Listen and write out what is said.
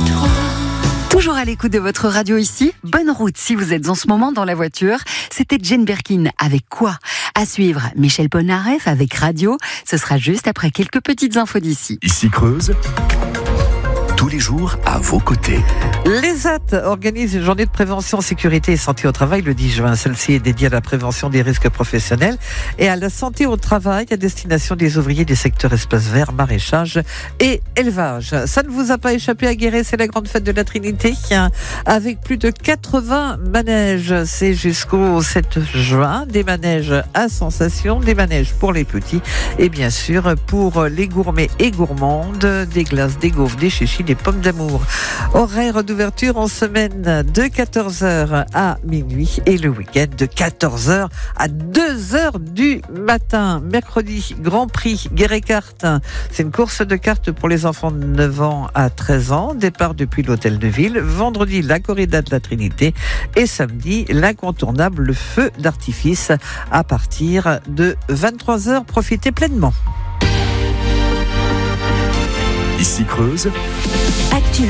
Toujours à l'écoute de votre radio ici, bonne route si vous êtes en ce moment dans la voiture. C'était Jane Birkin avec Quoi ? À suivre, Michel Polnareff avec Radio. Ce sera juste après quelques petites infos d'ici. Ici Creuse, tous les jours à vos côtés. L'ESAT organise une journée de prévention, sécurité et santé au travail le 10 juin. Celle-ci est dédiée à la prévention des risques professionnels et à la santé au travail à destination des ouvriers des secteurs espaces verts, maraîchage et élevage. Ça ne vous a pas échappé à Guéret, c'est la grande fête de la Trinité avec plus de 80 manèges. C'est jusqu'au 7 juin, des manèges à sensation, des manèges pour les petits et bien sûr pour les gourmets et gourmandes, des glaces, des gaufres, des chichis, des pommes d'amour. Horaire d'ouverture en semaine de 14h à minuit et le week-end de 14h à 2h du matin. Mercredi, Grand Prix Guéret-Cartes. C'est une course de cartes pour les enfants de 9 ans à 13 ans. Départ depuis l'hôtel de ville. Vendredi, la corrida de la Trinité. Et samedi, l'incontournable feu d'artifice à partir de 23h. Profitez pleinement. Ici Creuse. Actu